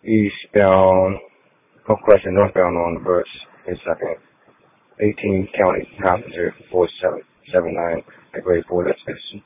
eastbound, northbound on the bus. It's like a 18 county passenger 4779 at grade 4. That's